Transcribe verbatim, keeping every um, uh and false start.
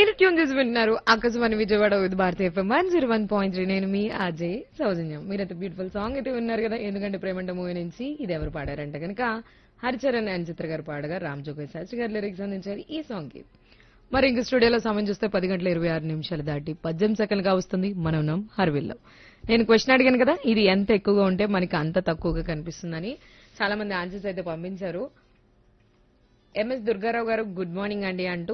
మీరు ట్యూన్ చేసి వింటున్నారు Akashvani Vijayawada with Bharati FM one zero one point three. నేను మీ అజయ్ సౌజన్యం. మీరైతే బ్యూటిఫుల్ సాంగ్ అయితే విన్నారు కదా, ఎందుకంటే ప్రేమంట మూవీ నుంచి. ఇది ఎవరు పాడారంటే కనుక హరిచరణ్ అండ్ చిత్ర గారు పాడగా రామ్ జోగయ్య శాస్త్రి గారు లిరిక్స్ అందించారు ఈ సాంగ్ కి. మరి ఇంక స్టూడియోలో సమయం చూస్తే పది గంటల ఇరవై ఆరు నిమిషాలు దాటి పద్దెనిమిది సెకండ్లుగా వస్తుంది. మనం ఉన్నాం హర్విల్లో. నేను క్వశ్చన్ అడిగాను కదా, ఇది ఎంత ఎక్కువగా ఉంటే మనకి అంత తక్కువగా కనిపిస్తుందని. చాలా మంది ఆన్సర్స్ అయితే పంపించారు. ఎంఎస్ దుర్గారావు గారు గుడ్ మార్నింగ్ అండి అంటూ